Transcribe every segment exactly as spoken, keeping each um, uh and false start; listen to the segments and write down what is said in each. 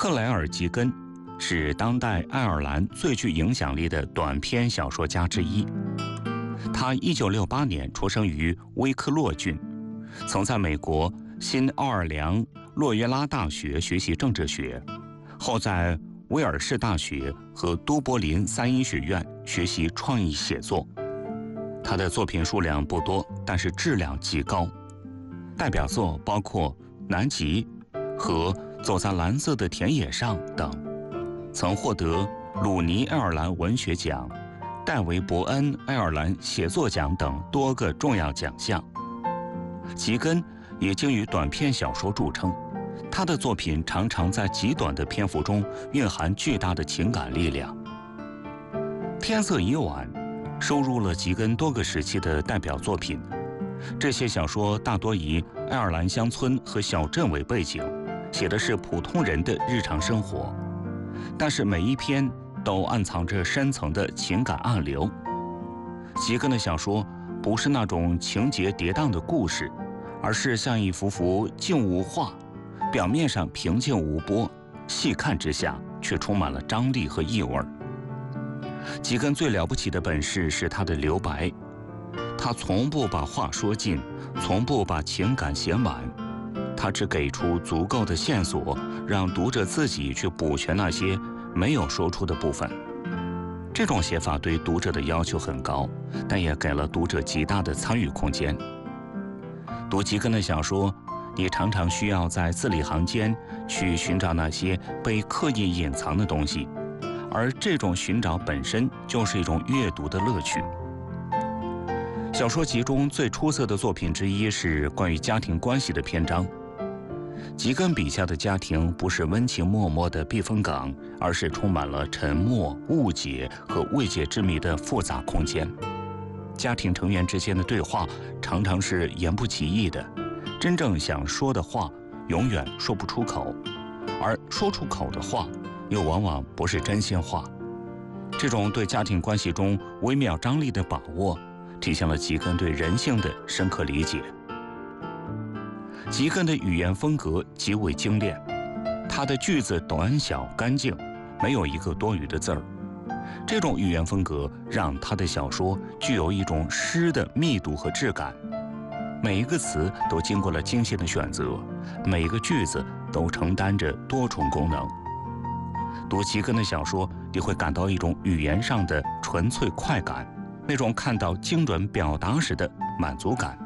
克莱尔·吉根是当代爱尔兰最具影响力的短篇小说家之一。他一九六八年出生于威克洛郡，曾在美国新奥尔良洛约拉大学学习政治学，后在威尔士大学和都柏林三一学院学习创意写作。他的作品数量不多，但是质量极高。代表作包括《南极》和《走在蓝色的田野上》等，曾获得鲁尼爱尔兰文学奖、戴维·伯恩爱尔兰写作奖等多个重要奖项。吉根也精于短篇小说著称，他的作品常常在极短的篇幅中蕴含巨大的情感力量。《天色已晚》收录了吉根多个时期的代表作品，这些小说大多以爱尔兰乡村和小镇为背景，写的是普通人的日常生活，但是每一篇都暗藏着深层的情感暗流。吉根的小说不是那种情节跌宕的故事，而是像一幅幅静物画，表面上平静无波，细看之下却充满了张力和意味。吉根最了不起的本事是他的留白，他从不把话说尽，从不把情感写满，他只给出足够的线索，让读者自己去补全那些没有说出的部分。这种写法对读者的要求很高，但也给了读者极大的参与空间。读吉根的小说，你常常需要在字里行间去寻找那些被刻意隐藏的东西，而这种寻找本身就是一种阅读的乐趣。小说集中最出色的作品之一是关于家庭关系的篇章。吉根笔下的家庭不是温情脉脉的避风港，而是充满了沉默、误解和未解之谜的复杂空间。家庭成员之间的对话常常是言不及义的，真正想说的话永远说不出口，而说出口的话又往往不是真心话。这种对家庭关系中微妙张力的把握，体现了吉根对人性的深刻理解。吉根的语言风格极为精炼，他的句子短小干净，没有一个多余的字儿。这种语言风格让他的小说具有一种诗的密度和质感，每一个词都经过了精心的选择，每一个句子都承担着多重功能。读吉根的小说，你会感到一种语言上的纯粹快感，那种看到精准表达时的满足感。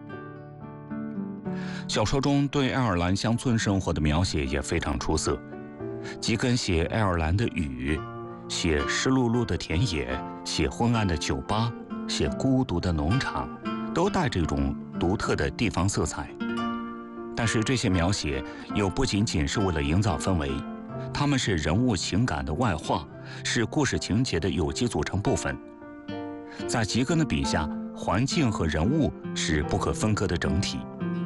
小说中对爱尔兰乡村生活的描写也非常出色。吉根写爱尔兰的雨，写湿漉漉的田野，写昏暗的酒吧，写孤独的农场，都带着一种独特的地方色彩。但是这些描写又不仅仅是为了营造氛围，它们是人物情感的外化，是故事情节的有机组成部分。在吉根的笔下，环境和人物是不可分割的整体。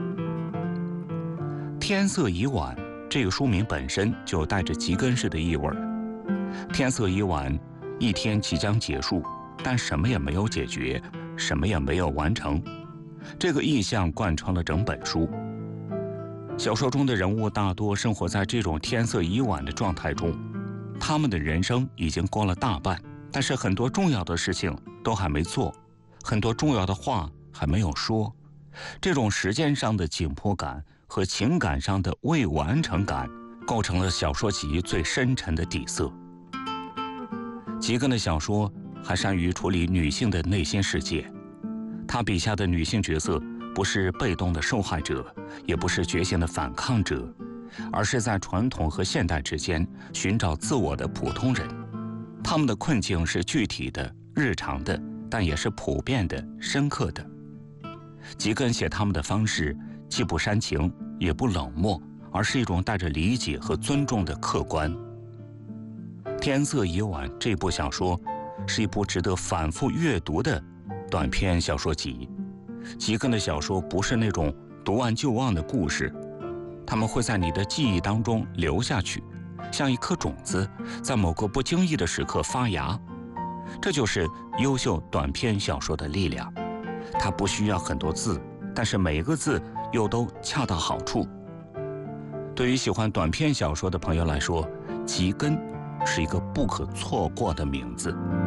天色已晚，这个书名本身就带着吉根式的意味。天色已晚，一天即将结束，但什么也没有解决，什么也没有完成。这个意象贯穿了整本书。小说中的人物大多生活在这种天色已晚的状态中，他们的人生已经过了大半，但是很多重要的事情都还没做，很多重要的话还没有说。这种时间上的紧迫感和情感上的未完成感，构成了小说集最深沉的底色。吉根的小说还善于处理女性的内心世界，他笔下的女性角色不是被动的受害者，也不是觉醒的反抗者，而是在传统和现代之间寻找自我的普通人。他们的困境是具体的、日常的，但也是普遍的、深刻的。吉根写他们的方式既不煽情也不冷漠，而是一种带着理解和尊重的客观。天色已晚这部小说是一部值得反复阅读的短篇小说集。吉根的小说不是那种读完就忘的故事，他们会在你的记忆当中留下去，像一颗种子，在某个不经意的时刻发芽。这就是优秀短篇小说的力量，它不需要很多字，但是每个字又都恰到好处。 对于喜欢短篇小说的朋友来说，吉根是一个不可错过的名字。